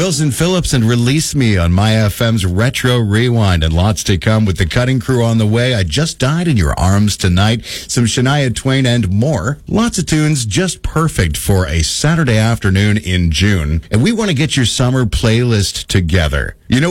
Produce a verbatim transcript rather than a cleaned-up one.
Wilson Phillips and Release Me on My F M's Retro Rewind, and lots to come with the Cutting Crew on the way. I Just Died in Your Arms Tonight, some Shania Twain and more. Lots of tunes just perfect for a Saturday afternoon in June. And we want to get your summer playlist together. You know